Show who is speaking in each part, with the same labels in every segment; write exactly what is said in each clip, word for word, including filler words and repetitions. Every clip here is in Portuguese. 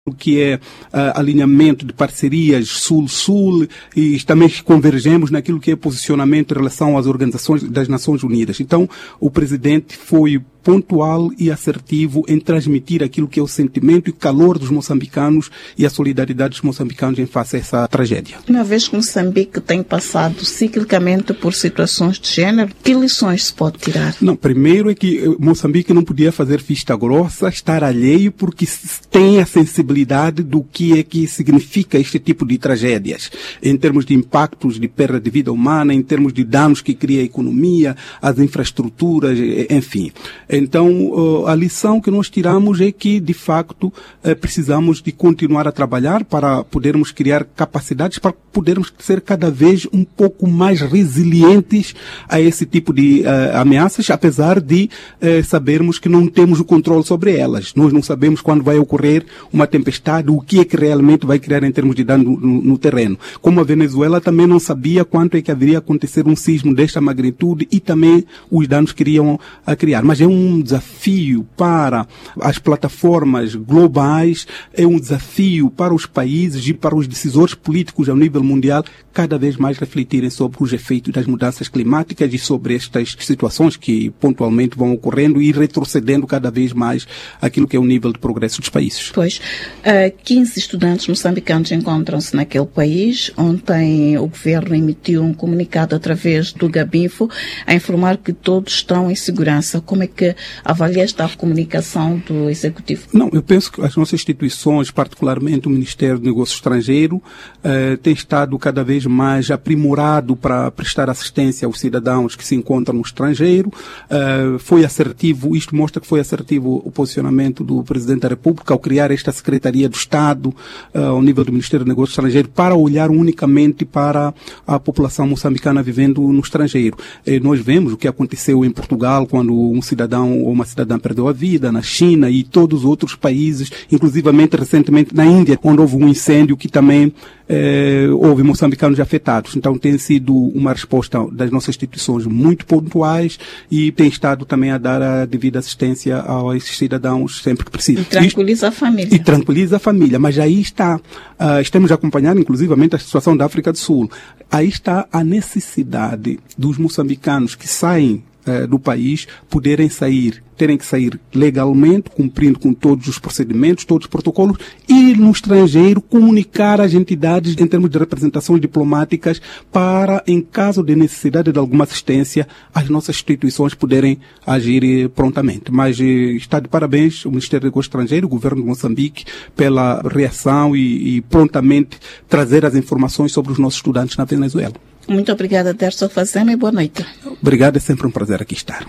Speaker 1: o que é uh, alinhamento de parcerias Sul-Sul, e também convergemos naquilo que é posicionamento em relação às organizações das Nações Unidas. Então, o presidente foi pontual e assertivo em transmitir aquilo que é o sentimento e calor dos moçambicanos e a solidariedade dos moçambicanos em face a essa tragédia.
Speaker 2: Uma vez que Moçambique tem passado ciclicamente por situações de género, que lições se pode tirar?
Speaker 1: Não, primeiro é que Moçambique não podia fazer vista grossa, estar alheio, porque tem a sensibilidade do que é que significa este tipo de tragédias, em termos de impactos de perda de vida humana, em termos de danos que cria a economia, as infraestruturas, enfim. Então, a lição que nós tiramos é que, de facto, precisamos de continuar a trabalhar para podermos criar capacidades, para podermos ser cada vez um pouco mais resilientes a esse tipo de uh, ameaças, apesar de uh, sabermos que não temos o controle sobre elas. Nós não sabemos quando vai ocorrer uma tempestade, o que é que realmente vai criar em termos de dano no, no, no terreno. Como a Venezuela também não sabia quanto é que haveria acontecer um sismo desta magnitude e também os danos que iriam a criar. Mas é um um desafio para as plataformas globais, é um desafio para os países e para os decisores políticos ao nível mundial cada vez mais refletirem sobre os efeitos das mudanças climáticas e sobre estas situações que pontualmente vão ocorrendo e retrocedendo cada vez mais aquilo que é o nível de progresso dos países.
Speaker 2: Pois, uh, quinze estudantes moçambicanos encontram-se naquele país. Ontem o governo emitiu um comunicado através do Gabinfo a informar que todos estão em segurança. Como é que avalia esta comunicação do Executivo?
Speaker 1: Não, eu penso que as nossas instituições, particularmente o Ministério do Negócio Estrangeiro, eh, tem estado cada vez mais aprimorado para prestar assistência aos cidadãos que se encontram no estrangeiro. Eh, foi assertivo, isto mostra que foi assertivo o posicionamento do Presidente da República ao criar esta Secretaria do Estado, eh, ao nível do Ministério do Negócio Estrangeiro, para olhar unicamente para a população moçambicana vivendo no estrangeiro. Eh, nós vemos o que aconteceu em Portugal quando um cidadão ou uma cidadã perdeu a vida, na China e todos os outros países, inclusivamente recentemente na Índia, onde houve um incêndio que também eh, houve moçambicanos afetados. Então tem sido uma resposta das nossas instituições muito pontuais e tem estado também a dar a devida assistência a esses cidadãos sempre que precisam.
Speaker 2: E tranquiliza a família.
Speaker 1: E tranquiliza a família, mas aí está, uh, estamos acompanhando inclusivamente a situação da África do Sul. Aí está a necessidade dos moçambicanos que saem uh, do país poderem sair, terem que sair legalmente, cumprindo com todos os procedimentos, todos os protocolos, e no estrangeiro comunicar às entidades em termos de representações diplomáticas para, em caso de necessidade de alguma assistência, as nossas instituições poderem agir eh, prontamente. Mas eh, está de parabéns o Ministério do Negócio Estrangeiro, o Governo de Moçambique, pela reação e, e prontamente trazer as informações sobre os nossos estudantes na Venezuela.
Speaker 2: Muito obrigada, Derso Fazema, e boa noite.
Speaker 1: Obrigado, é sempre um prazer aqui estar.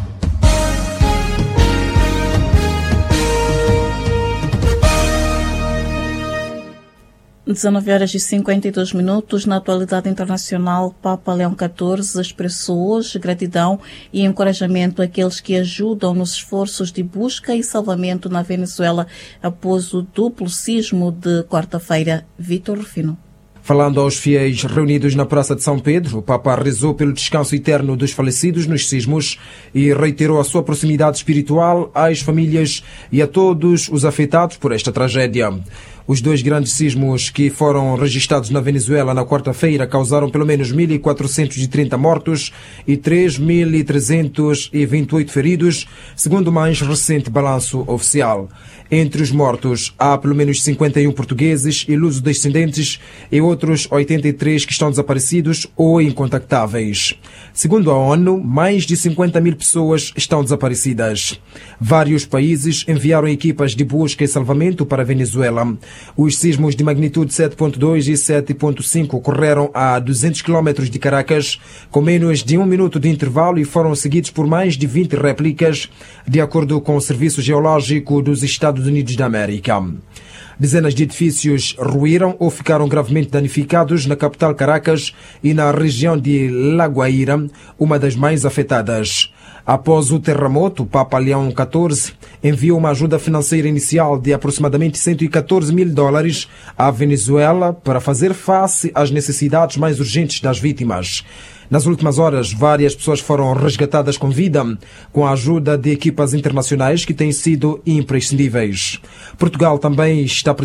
Speaker 2: dezenove horas e cinquenta e dois minutos. Na atualidade internacional, Papa Leão catorze expressou hoje gratidão e encorajamento àqueles que ajudam nos esforços de busca e salvamento na Venezuela após o duplo sismo de quarta-feira. Vítor Rufino.
Speaker 3: Falando aos fiéis reunidos na Praça de São Pedro, o Papa rezou pelo descanso eterno dos falecidos nos sismos e reiterou a sua proximidade espiritual às famílias e a todos os afetados por esta tragédia. Os dois grandes sismos que foram registrados na Venezuela na quarta-feira causaram pelo menos mil quatrocentos e trinta mortos e três mil trezentos e vinte e oito feridos, segundo o mais recente balanço oficial. Entre os mortos, há pelo menos cinquenta e um portugueses e luso-descendentes e outros oitenta e três que estão desaparecidos ou incontactáveis. Segundo a ONU, mais de cinquenta mil pessoas estão desaparecidas. Vários países enviaram equipas de busca e salvamento para a Venezuela. Os sismos de magnitude sete ponto dois e sete ponto cinco ocorreram a duzentos quilómetros de Caracas, com menos de um minuto de intervalo, e foram seguidos por mais de vinte réplicas, de acordo com o Serviço Geológico dos Estados Unidos da América. Dezenas de edifícios ruíram ou ficaram gravemente danificados na capital Caracas e na região de La Guaira, uma das mais afetadas. Após o terremoto, o Papa Leão catorze enviou uma ajuda financeira inicial de aproximadamente cento e catorze mil dólares à Venezuela para fazer face às necessidades mais urgentes das vítimas. Nas últimas horas, várias pessoas foram resgatadas com vida, com a ajuda de equipas internacionais que têm sido imprescindíveis. Portugal também está presente